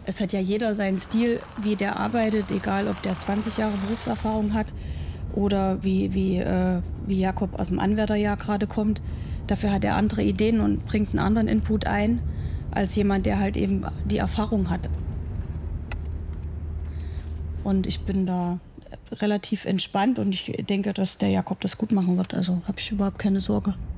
Es hat ja jeder seinen Stil, wie der arbeitet, egal ob der 20 Jahre Berufserfahrung hat oder wie Jakob aus dem Anwärterjahr gerade kommt. Dafür hat er andere Ideen und bringt einen anderen Input ein, als jemand, der halt eben die Erfahrung hat. Und ich bin da relativ entspannt und ich denke, dass der Jakob das gut machen wird. Also habe ich überhaupt keine Sorge.